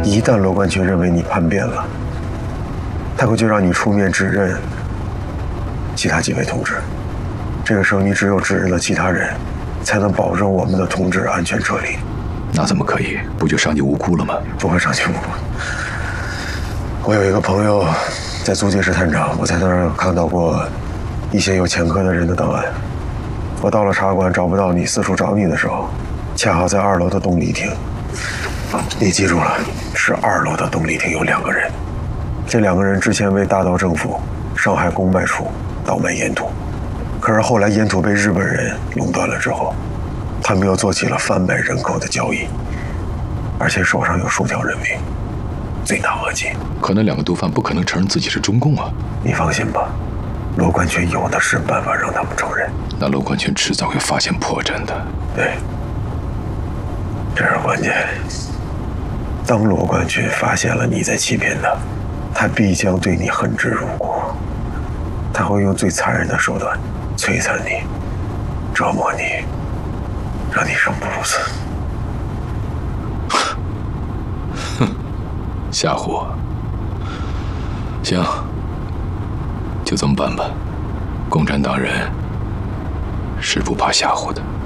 一旦罗冠群认为你叛变了，他会就让你出面指认其他几位同志。这个时候，你只有指认了其他人，才能保证我们的同志安全撤离。 那怎么可以？不就伤及无辜了吗？ 不会伤及无辜。我有一个朋友在租界市探长，我在那儿看到过一些有前科的人的档案。我到了茶馆找不到你，四处找你的时候，恰好在2楼的东礼厅。你记住了，是2楼的东礼厅有2个人，这2个人之前为大道政府上海公卖处倒卖烟土，可是后来烟土被日本人垄断了之后，他们又做起了贩卖人口的交易，而且手上有数条人命，罪大恶极。 可那2个毒贩不可能承认自己是中共啊！ 你放心吧，罗冠群有的是办法让他们承认。 那罗冠群迟早会发现破绽的。 对，这是关键。当罗冠群发现了你在欺骗他，他必将对你恨之入骨，他会用最残忍的手段摧残你、折磨你，让你生不如死。 哼，吓唬我。行，就这么办吧。共产党人是不怕吓唬的。